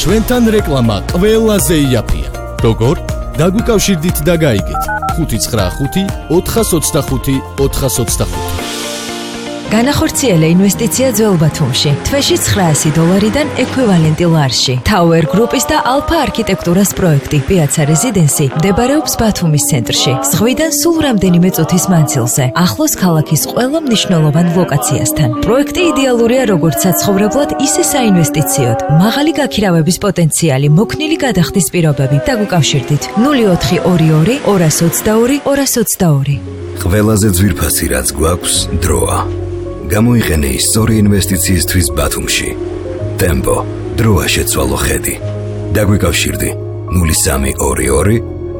ჩვენთან რეკლამა ყველაზე იაფია. როგორ? დაგვიკავშირდით და გაიგეთ. 595 425 425. განახორციელა ინვესტიცია ძველ ბათუმში. თვეში $900-დან ექვივალენტი ლარში. Tower Group-ის და Alpha არქიტექტურას პროექტი Piazza Residency მდებარეობს ბათუმის ცენტრში. ზღვიდან სულ რამდენიმე წუთის მანძილზე. ახლოს ქალაქის ყველა მნიშვნელოვან ლოკაციასთან. პროექტი იდეალურია როგორც საცხოვრებლად, ისე საინვესტიციოდ. მაღალი გაქირავების პოტენციალი, მოქნილი გადახდის პირობები. დაგვიკავშირდით 0422 222 222. ყველაზე ძვირფასი რაც გვაქვს დროა. გამოიყენე ისტორია ინვესტიციისთვის ბათუმში. ტემპო, დროა შეცვალო ხედი. დაგვიკავშირდი 0322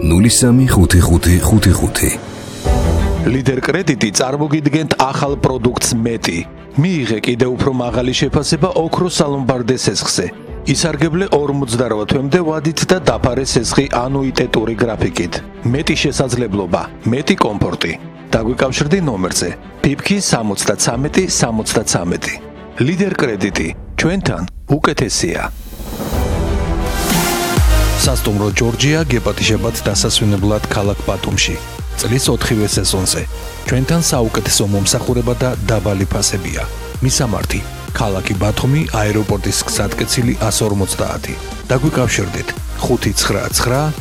035555. ლიდერ კრედიტი წარმოგიდგენთ ახალ პროდუქტს მეტი. მიიღე კიდევ უფრო მაღალი შეფასება ოქროს სალომბარდე სესხზე. ისარგებლე 48 თვემდე ვადით და დაფარე სესხი ანუიტეტური გრაფიკით. მეტი შესაძლებლობა, მეტი კომფორტი. დაგვიკავშირდი ნომერზე PIPK 73 ლიდერ კრედიტი ჩვენთან უკეთესია. სასტუმრო ჯორჯია გეპატიჟებათ დასასვენებლად ქალაქ ბათუმში. წლის 4-ვე სეზონზე ჩვენთან საუკეთესო მომსახურება და დაბალი ფასებია. მისამართი ქალაქი ბათუმი, აეროპორტის გზატკეცილი 150. დაგვიკავშირდით 599